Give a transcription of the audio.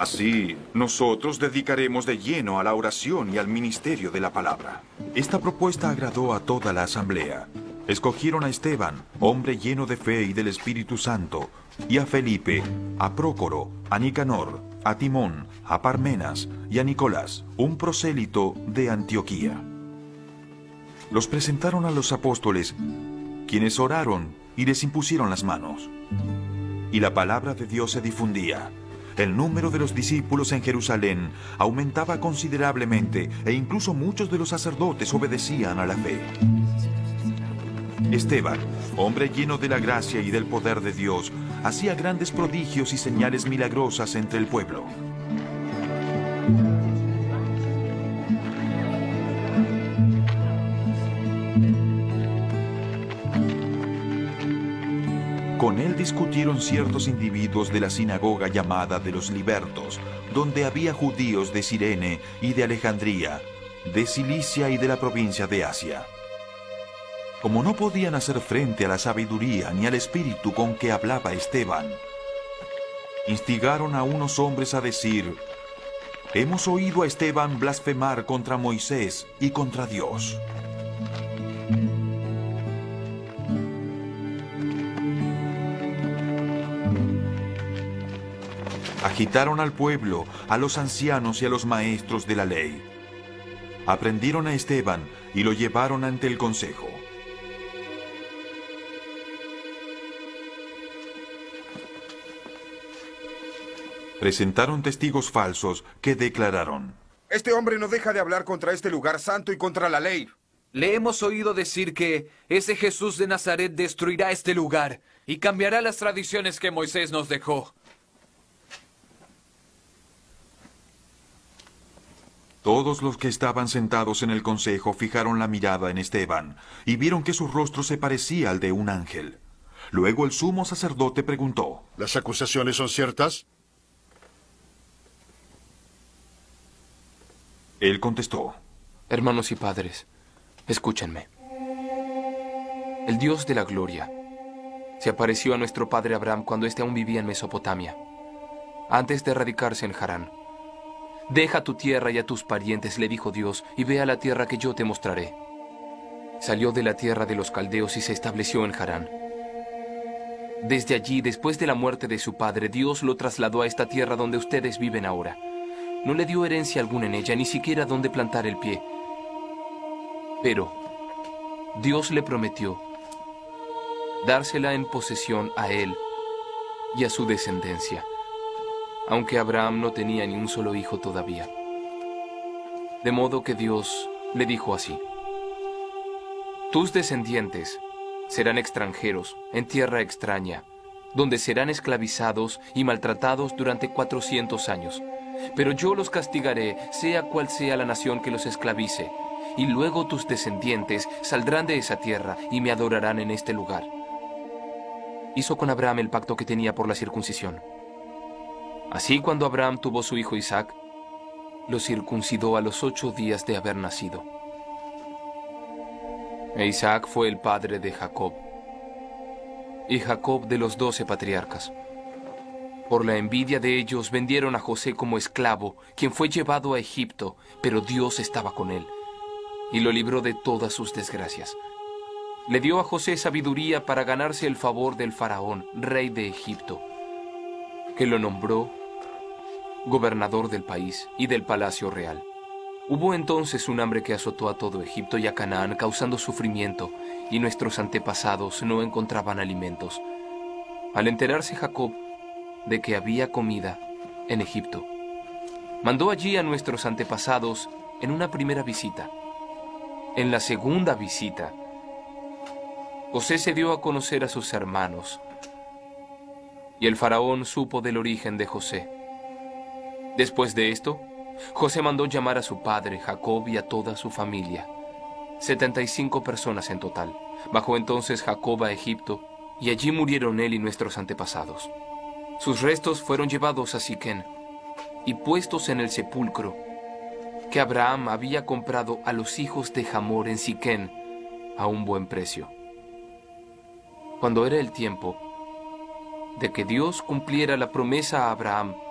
Así, nosotros dedicaremos de lleno a la oración y al ministerio de la palabra. Esta propuesta agradó a toda la asamblea. Escogieron a Esteban, hombre lleno de fe y del Espíritu Santo, y a Felipe, a Prócoro, a Nicanor, a Timón, a Parmenas y a Nicolás, un prosélito de Antioquía. Los presentaron a los apóstoles, quienes oraron y les impusieron las manos. Y la palabra de Dios se difundía. El número de los discípulos en Jerusalén aumentaba considerablemente e incluso muchos de los sacerdotes obedecían a la fe. Esteban, hombre lleno de la gracia y del poder de Dios, hacía grandes prodigios y señales milagrosas entre el pueblo. Con él discutieron ciertos individuos de la sinagoga llamada de los Libertos, donde había judíos de Cirene y de Alejandría, de Cilicia y de la provincia de Asia. Como no podían hacer frente a la sabiduría ni al espíritu con que hablaba Esteban, instigaron a unos hombres a decir: «Hemos oído a Esteban blasfemar contra Moisés y contra Dios». Agitaron al pueblo, a los ancianos y a los maestros de la ley. Aprendieron a Esteban y lo llevaron ante el consejo. Presentaron testigos falsos que declararon: Este hombre no deja de hablar contra este lugar santo y contra la ley. Le hemos oído decir que ese Jesús de Nazaret destruirá este lugar y cambiará las tradiciones que Moisés nos dejó. Todos los que estaban sentados en el consejo fijaron la mirada en Esteban y vieron que su rostro se parecía al de un ángel. Luego el sumo sacerdote preguntó: ¿Las acusaciones son ciertas? Él contestó: Hermanos y padres, escúchenme. El Dios de la gloria se apareció a nuestro padre Abraham cuando éste aún vivía en Mesopotamia, antes de radicarse en Harán. Deja tu tierra y a tus parientes, le dijo Dios, y ve a la tierra que yo te mostraré. Salió de la tierra de los caldeos y se estableció en Harán. Desde allí, después de la muerte de su padre, Dios lo trasladó a esta tierra donde ustedes viven ahora. No le dio herencia alguna en ella, ni siquiera donde plantar el pie. Pero Dios le prometió dársela en posesión a él y a su descendencia, aunque Abraham no tenía ni un solo hijo todavía. De modo que Dios le dijo así: tus descendientes serán extranjeros en tierra extraña, donde serán esclavizados y maltratados durante 400 años. Pero yo los castigaré, sea cual sea la nación que los esclavice, y luego tus descendientes saldrán de esa tierra y me adorarán en este lugar. Hizo con Abraham el pacto que tenía por la circuncisión. Así, cuando Abraham tuvo su hijo Isaac, lo circuncidó a los 8 días de haber nacido. E Isaac fue el padre de Jacob, y Jacob de los 12 patriarcas. Por la envidia de ellos vendieron a José como esclavo, quien fue llevado a Egipto, pero Dios estaba con él y lo libró de todas sus desgracias. Le dio a José sabiduría para ganarse el favor del faraón, rey de Egipto, que lo nombró gobernador del país y del palacio real. Hubo entonces un hambre que azotó a todo Egipto y a Canaán, causando sufrimiento, y nuestros antepasados no encontraban alimentos. Al enterarse Jacob de que había comida en Egipto, mandó allí a nuestros antepasados en una primera visita. En la segunda visita, José se dio a conocer a sus hermanos, y el faraón supo del origen de José. Después de esto, José mandó llamar a su padre Jacob y a toda su familia, 75 personas en total. Bajó entonces Jacob a Egipto, y allí murieron él y nuestros antepasados. Sus restos fueron llevados a Siquén y puestos en el sepulcro que Abraham había comprado a los hijos de Hamor en Siquén a un buen precio. Cuando era el tiempo de que Dios cumpliera la promesa a Abraham,